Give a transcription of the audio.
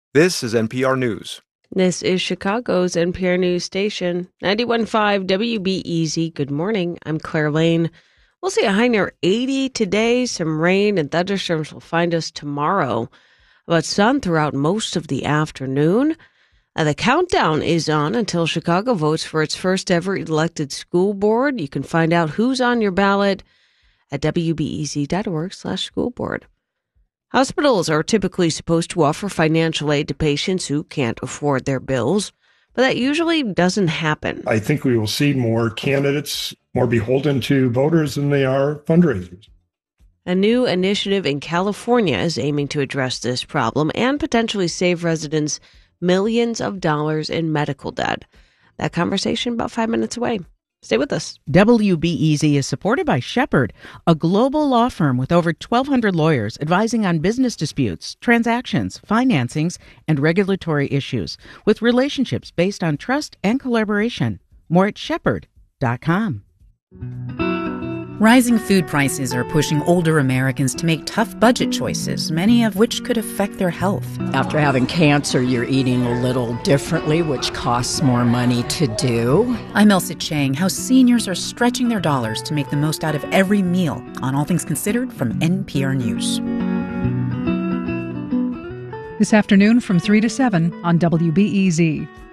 This is NPR News. This is Chicago's NPR News Station, 91.5 WBEZ. Good morning. I'm Claire Lane. We'll see a high near 80 today. Some rain and thunderstorms will find us tomorrow, but sun throughout most of the afternoon. The countdown is on until Chicago votes for its first ever elected school board. You can find out who's on your ballot at wbez.org/school board. Hospitals are typically supposed to offer financial aid to patients who can't afford their bills, but that usually doesn't happen. I think we will see more candidates more beholden to voters than they are fundraisers. A new initiative in California is aiming to address this problem and potentially save residents millions of dollars in medical debt. That conversation about 5 minutes away. Stay with us. WBEZ is supported by Shepherd, a global law firm with over 1,200 lawyers advising on business disputes, transactions, financings, and regulatory issues, with relationships based on trust and collaboration. More at Shepherd.com. Rising food prices are pushing older Americans to make tough budget choices, many of which could affect their health. After having cancer, you're eating a little differently, which costs more money to do. I'm Elsa Chang. How seniors are stretching their dollars to make the most out of every meal on All Things Considered from NPR News. This afternoon from 3 to 7 on WBEZ.